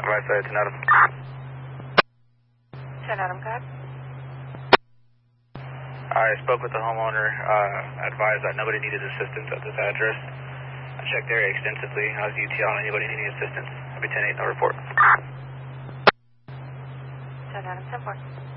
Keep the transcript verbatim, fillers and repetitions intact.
Right side, ten Adam. ten Adam, God. I spoke with the homeowner, uh, advised that nobody needed assistance at this address. I checked the area extensively. I was U T L on anybody needing assistance. I'll be ten eight, no report. ten Adam, ten four.